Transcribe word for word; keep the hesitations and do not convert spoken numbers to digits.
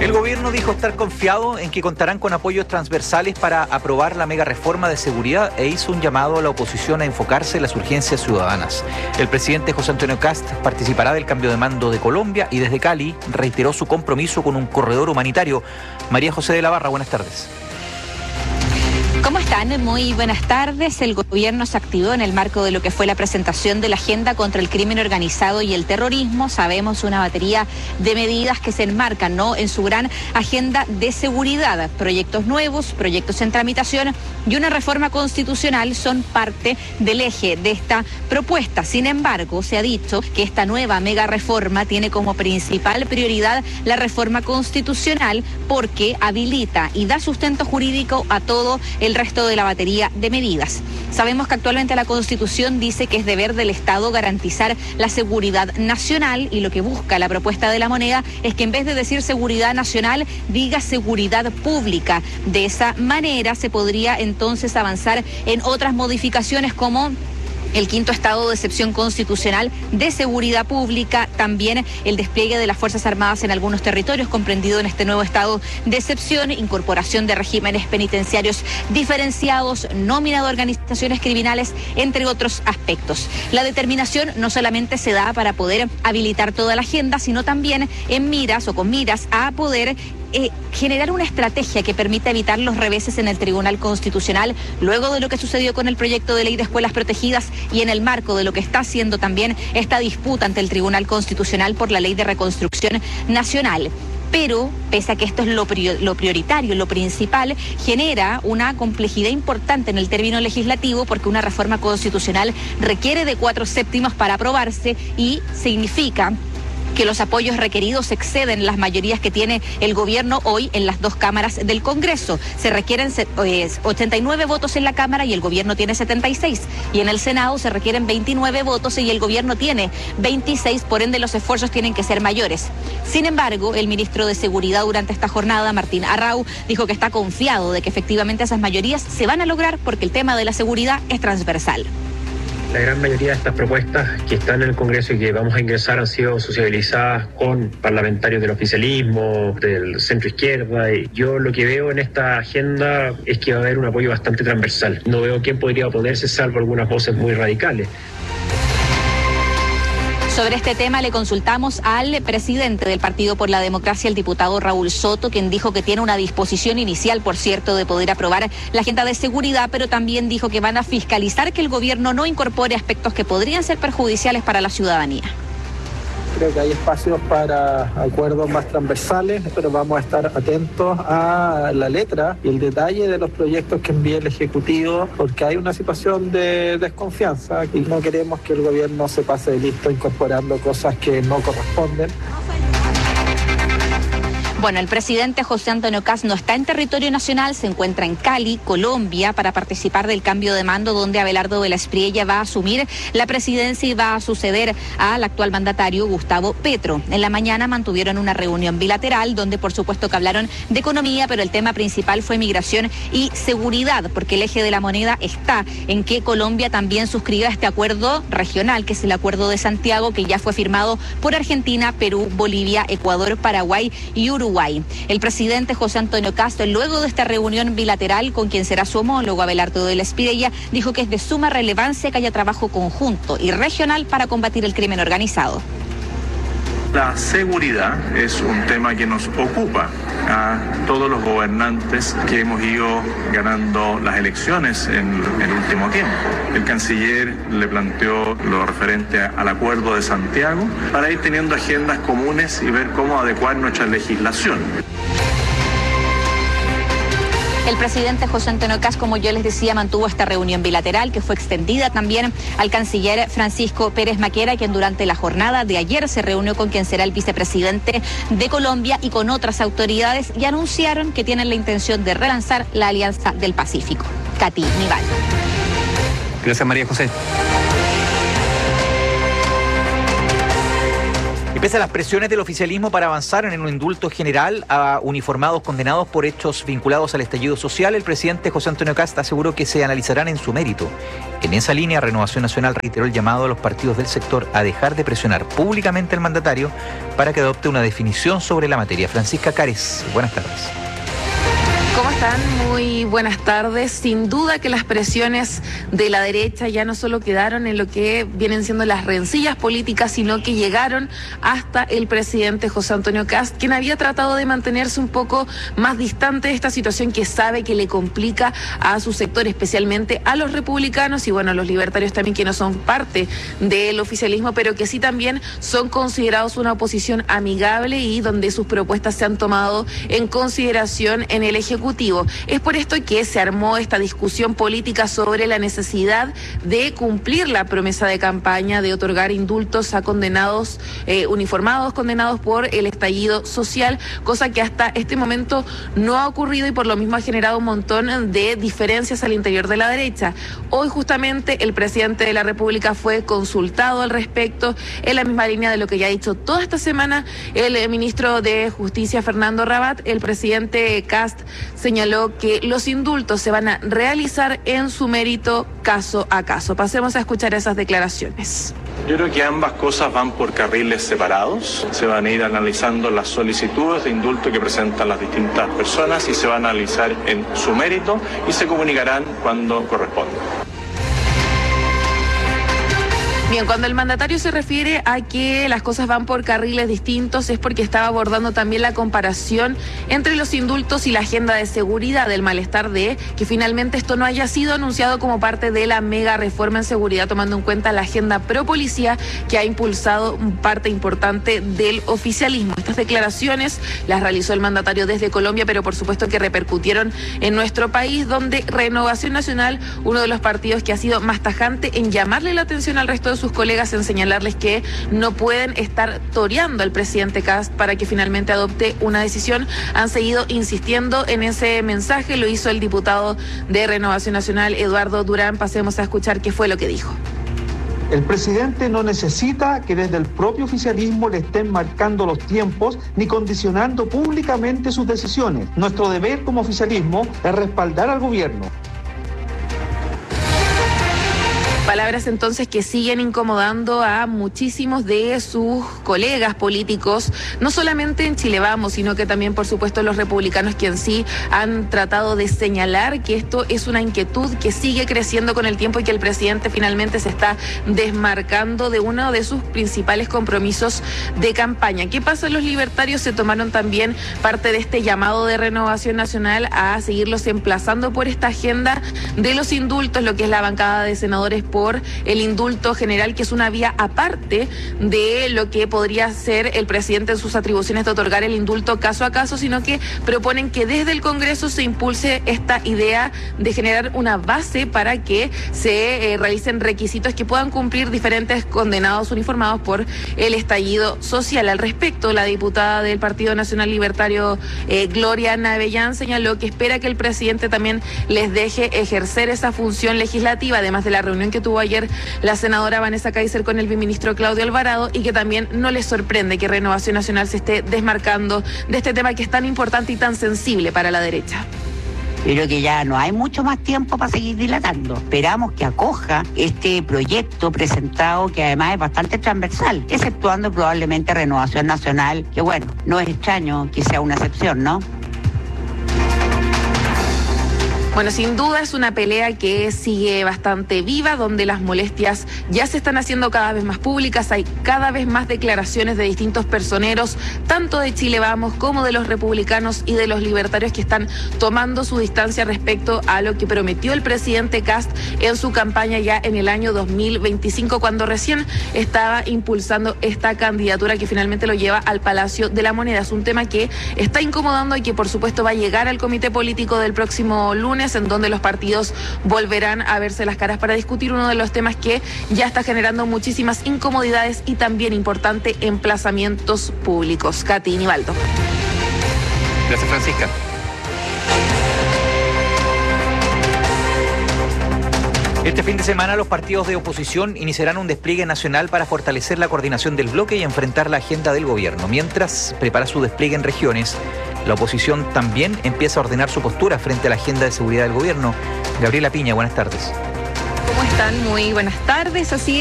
El gobierno dijo estar confiado en que contarán con apoyos transversales para aprobar la mega reforma de seguridad e hizo un llamado a la oposición a enfocarse en las urgencias ciudadanas. El presidente José Antonio Kast participará del cambio de mando de Colombia y desde Cali reiteró su compromiso con un corredor humanitario. María José de la Barra, buenas tardes. ¿Cómo están? Muy buenas tardes. El gobierno se activó en el marco de lo que fue la presentación de la agenda contra el crimen organizado y el terrorismo. Sabemos una batería de medidas que se enmarcan, ¿no?, en su gran agenda de seguridad. Proyectos nuevos, proyectos en tramitación y una reforma constitucional son parte del eje de esta propuesta. Sin embargo, se ha dicho que esta nueva mega reforma tiene como principal prioridad la reforma constitucional porque habilita y da sustento jurídico a todo el resto de la batería de medidas. Sabemos que actualmente la Constitución dice que es deber del Estado garantizar la seguridad nacional y lo que busca la propuesta de la moneda es que en vez de decir seguridad nacional, diga seguridad pública. De esa manera se podría entonces avanzar en otras modificaciones como el quinto estado de excepción constitucional de seguridad pública, también el despliegue de las Fuerzas Armadas en algunos territorios comprendido en este nuevo estado de excepción, incorporación de regímenes penitenciarios diferenciados, nómina de organizaciones criminales, entre otros aspectos. La determinación no solamente se da para poder habilitar toda la agenda, sino también en miras o con miras a poder Eh, generar una estrategia que permita evitar los reveses en el Tribunal Constitucional, luego de lo que sucedió con el proyecto de ley de escuelas protegidas y en el marco de lo que está haciendo también esta disputa ante el Tribunal Constitucional por la Ley de Reconstrucción Nacional. Pero, pese a que esto es lo, prior, lo prioritario, lo principal, genera una complejidad importante en el término legislativo porque una reforma constitucional requiere de cuatro séptimos para aprobarse y significa que los apoyos requeridos exceden las mayorías que tiene el gobierno hoy en las dos cámaras del Congreso. Se requieren ochenta y nueve votos en la Cámara y el gobierno tiene setenta y seis. Y en el Senado se requieren veintinueve votos y el gobierno tiene veintiséis, por ende los esfuerzos tienen que ser mayores. Sin embargo, el ministro de Seguridad durante esta jornada, Martín Arrau, dijo que está confiado de que efectivamente esas mayorías se van a lograr porque el tema de la seguridad es transversal. La gran mayoría de estas propuestas que están en el Congreso y que vamos a ingresar han sido sociabilizadas con parlamentarios del oficialismo, del centro izquierda. Y yo lo que veo en esta agenda es que va a haber un apoyo bastante transversal. No veo quién podría oponerse, salvo algunas voces muy radicales. Sobre este tema le consultamos al presidente del Partido por la Democracia, el diputado Raúl Soto, quien dijo que tiene una disposición inicial, por cierto, de poder aprobar la agenda de seguridad, pero también dijo que van a fiscalizar que el gobierno no incorpore aspectos que podrían ser perjudiciales para la ciudadanía. Creo que hay espacios para acuerdos más transversales, pero vamos a estar atentos a la letra y el detalle de los proyectos que envíe el Ejecutivo, porque hay una situación de desconfianza y no queremos que el gobierno se pase de listo incorporando cosas que no corresponden. Bueno, el presidente José Antonio Kast no está en territorio nacional, se encuentra en Cali, Colombia, para participar del cambio de mando donde Abelardo de la Espriella va a asumir la presidencia y va a suceder al actual mandatario Gustavo Petro. En la mañana mantuvieron una reunión bilateral donde por supuesto que hablaron de economía, pero el tema principal fue migración y seguridad, porque el eje de la moneda está en que Colombia también suscriba este acuerdo regional, que es el Acuerdo de Santiago, que ya fue firmado por Argentina, Perú, Bolivia, Ecuador, Paraguay y Uruguay. El presidente José Antonio Kast, luego de esta reunión bilateral con quien será su homólogo Abelardo de la Espriella, dijo que es de suma relevancia que haya trabajo conjunto y regional para combatir el crimen organizado. La seguridad es un tema que nos ocupa a todos los gobernantes que hemos ido ganando las elecciones en el último tiempo. El canciller le planteó lo referente al Acuerdo de Santiago para ir teniendo agendas comunes y ver cómo adecuar nuestra legislación. El presidente José Antonio Kast, como yo les decía, mantuvo esta reunión bilateral que fue extendida también al canciller Francisco Pérez Maquera, quien durante la jornada de ayer se reunió con quien será el vicepresidente de Colombia y con otras autoridades y anunciaron que tienen la intención de relanzar la Alianza del Pacífico. Katy Nival. Gracias, María José. Y pese a las presiones del oficialismo para avanzar en un indulto general a uniformados condenados por hechos vinculados al estallido social, el presidente José Antonio Kast aseguró que se analizarán en su mérito. En esa línea, Renovación Nacional reiteró el llamado a los partidos del sector a dejar de presionar públicamente al mandatario para que adopte una definición sobre la materia. Francisca Cárez, buenas tardes. ¿Cómo están? Muy buenas tardes. Sin duda que las presiones de la derecha ya no solo quedaron en lo que vienen siendo las rencillas políticas, sino que llegaron hasta el presidente José Antonio Kast, quien había tratado de mantenerse un poco más distante de esta situación que sabe que le complica a su sector, especialmente a los republicanos y bueno, a los libertarios también, que no son parte del oficialismo, pero que sí también son considerados una oposición amigable y donde sus propuestas se han tomado en consideración en el Ejecutivo. Es por esto que se armó esta discusión política sobre la necesidad de cumplir la promesa de campaña de otorgar indultos a condenados, eh, uniformados condenados por el estallido social, cosa que hasta este momento no ha ocurrido y por lo mismo ha generado un montón de diferencias al interior de la derecha. Hoy justamente el presidente de la República fue consultado al respecto, en la misma línea de lo que ya ha dicho toda esta semana el eh, ministro de Justicia, Fernando Rabat. El presidente Kast señaló que los indultos se van a realizar en su mérito caso a caso. Pasemos a escuchar esas declaraciones. Yo creo que ambas cosas van por carriles separados. Se van a ir analizando las solicitudes de indulto que presentan las distintas personas y se van a analizar en su mérito y se comunicarán cuando corresponda. Bien, cuando el mandatario se refiere a que las cosas van por carriles distintos es porque estaba abordando también la comparación entre los indultos y la agenda de seguridad, del malestar de que finalmente esto no haya sido anunciado como parte de la mega reforma en seguridad, tomando en cuenta la agenda pro policía que ha impulsado parte importante del oficialismo. Estas declaraciones las realizó el mandatario desde Colombia, pero por supuesto que repercutieron en nuestro país, donde Renovación Nacional, uno de los partidos que ha sido más tajante en llamarle la atención al resto de sus colegas, en señalarles que no pueden estar toreando al presidente Kast para que finalmente adopte una decisión. Han seguido insistiendo en ese mensaje, lo hizo el diputado de Renovación Nacional, Eduardo Durán. Pasemos a escuchar qué fue lo que dijo. El presidente no necesita que desde el propio oficialismo le estén marcando los tiempos ni condicionando públicamente sus decisiones. Nuestro deber como oficialismo es respaldar al gobierno. Palabras entonces que siguen incomodando a muchísimos de sus colegas políticos, no solamente en Chile Vamos, sino que también, por supuesto, los republicanos, que en sí han tratado de señalar que esto es una inquietud que sigue creciendo con el tiempo y que el presidente finalmente se está desmarcando de uno de sus principales compromisos de campaña. ¿Qué pasa? Los libertarios se tomaron también parte de este llamado de Renovación Nacional a seguirlos emplazando por esta agenda de los indultos, lo que es la bancada de senadores por el indulto general, que es una vía aparte de lo que podría ser el presidente en sus atribuciones de otorgar el indulto caso a caso, sino que proponen que desde el Congreso se impulse esta idea de generar una base para que se eh, realicen requisitos que puedan cumplir diferentes condenados uniformados por el estallido social. Al respecto, la diputada del Partido Nacional Libertario, eh, Gloria Navellán, señaló que espera que el presidente también les deje ejercer esa función legislativa, además de la reunión que tuvo ayer la senadora Vanessa Kaiser con el viceministro Claudio Alvarado, y que también no les sorprende que Renovación Nacional se esté desmarcando de este tema que es tan importante y tan sensible para la derecha. Pero que ya no hay mucho más tiempo para seguir dilatando. Esperamos que acoja este proyecto presentado, que además es bastante transversal, exceptuando probablemente Renovación Nacional, que bueno, no es extraño que sea una excepción, ¿no? Bueno, sin duda es una pelea que sigue bastante viva, donde las molestias ya se están haciendo cada vez más públicas. Hay cada vez más declaraciones de distintos personeros, tanto de Chile Vamos como de los republicanos y de los libertarios, que están tomando su distancia respecto a lo que prometió el presidente Kast en su campaña ya en el año dos mil veinticinco, cuando recién estaba impulsando esta candidatura que finalmente lo lleva al Palacio de la Moneda. Es un tema que está incomodando y que por supuesto va a llegar al comité político del próximo lunes, en donde los partidos volverán a verse las caras para discutir uno de los temas que ya está generando muchísimas incomodidades y también importante emplazamientos públicos. Katy Nivaldo. Gracias, Francisca. Este fin de semana los partidos de oposición iniciarán un despliegue nacional para fortalecer la coordinación del bloque y enfrentar la agenda del gobierno. Mientras prepara su despliegue en regiones, la oposición también empieza a ordenar su postura frente a la agenda de seguridad del gobierno. Gabriela Piña, buenas tardes. ¿Cómo están? Muy buenas tardes. Así